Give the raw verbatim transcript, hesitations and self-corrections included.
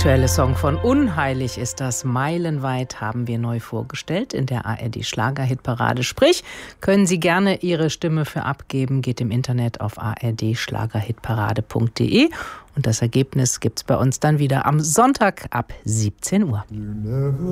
aktuelle Song von Unheilig ist das. Meilenweit haben wir neu vorgestellt in der A R D Schlagerhitparade. Sprich, können Sie gerne Ihre Stimme für abgeben. Geht im Internet auf a r d schlagerhitparade punkt d e und das Ergebnis gibt's bei uns dann wieder am Sonntag ab siebzehn Uhr.